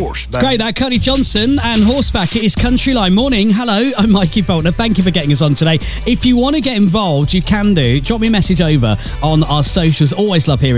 Horseback. Great, that Cody Johnson and Horseback. It is Countryline Morning. Hello, I'm Mikey Boltner. Thank you for getting us on today. If you want to get involved, you can do. Drop me a message over on our socials. Always love hearing